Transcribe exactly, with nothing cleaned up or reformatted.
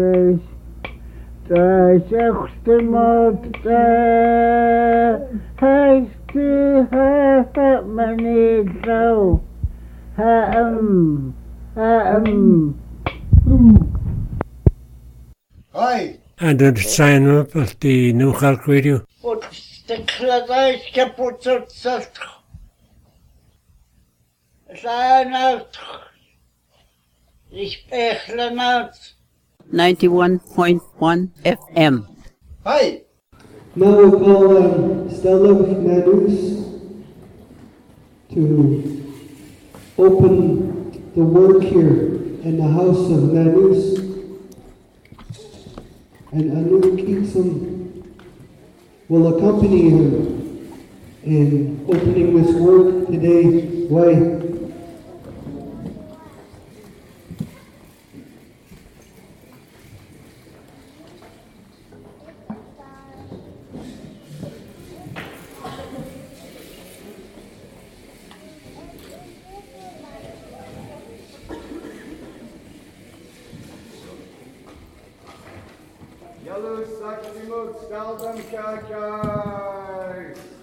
Taisachtimot hasty manito ham ham. Hi. And then sign up at the New Cork Radio. But the cladais kaput salt. Sign out. Ich bechle out. ninety-one point one F M. Hi. Now we'll call on Stella Manus to open the work here in the house of Manus. And Anu Keatsum will accompany him in opening this work today. Why? Yellow Saximut Staldam Kakai.